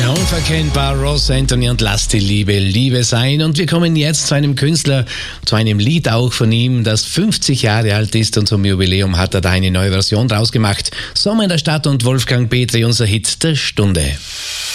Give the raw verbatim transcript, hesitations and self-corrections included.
Ja, unverkennbar Ross Anthony und Lass die Liebe Liebe sein. Und wir kommen jetzt zu einem Künstler, zu einem Lied auch von ihm, das fünfzig Jahre alt ist, und zum Jubiläum hat er da eine neue Version draus gemacht. Sommer in der Stadt und Wolfgang Petri, unser Hit der Stunde.